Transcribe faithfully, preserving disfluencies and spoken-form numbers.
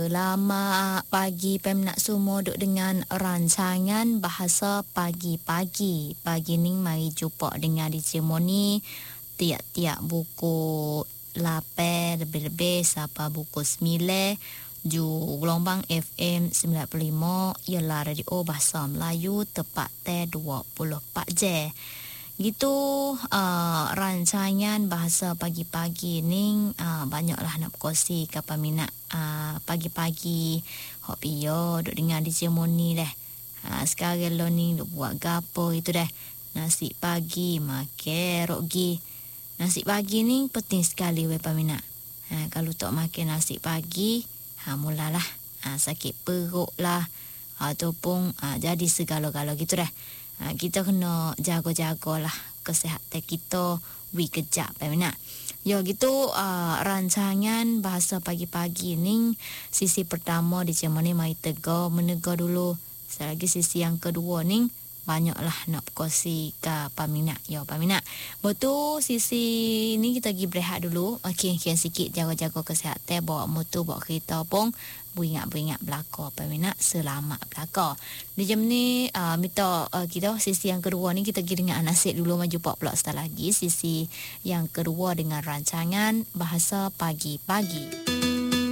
Selamat pagi Pemnak semua duk dengan rancangan bahasa pagi-pagi. Pagi ni mari jumpa dengan D J Moni tiap-tiap buku lapan lebih-lebih sampai buku sembilan ju gelombang F M sembilan puluh lima ialah radio bahasa Melayu tepat teh dua puluh empat jam. Gitu uh, rancangan bahasa pagi-pagi ni uh, banyaklah nak berkongsi ke peminat uh, pagi-pagi hok piyo duk dengar D J Moni dah. Uh, sekarang lo ni duk buat gapo itu dah. Nasi pagi makan rogi. Nasi pagi ni penting sekali we peminat. Uh, kalau tak makan nasi pagi, ha mulalah uh, sakit perut lah ataupun uh, jadi segala-gala gitu dah. Ha, kita kena jaga-jagalah kesihatan kita wi kejap peminat. Ya gitu uh, rancangan bahasa pagi-pagi ni sisi pertama di J Moni mai tegar menegar dulu. Selagi sisi yang kedua ni banyaklah nak berkongsi ke peminat. Ya peminat. Betul sisi ni kita pergi berehat dulu. Okey, kian sikit jaga-jaga kesihatan, bawa motor, bawa kereta pun beringat-beringat belakang peminat, selamat belakang. Di jam ni uh, minta uh, kita sisi yang kedua ni kita pergi dengan Anasik dulu, maju pak pula setelah lagi sisi yang kedua dengan rancangan bahasa pagi-pagi.